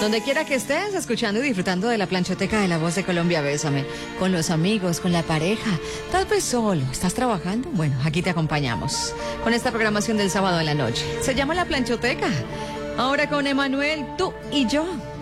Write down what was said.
Donde quiera que estés, escuchando y disfrutando de la planchoteca de La Voz de Colombia, bésame. Con los amigos, con la pareja, tal vez solo. ¿Estás trabajando? Bueno, aquí te acompañamos con esta programación del sábado en la noche. Se llama La Planchoteca. Ahora con Emanuel, tú y yo.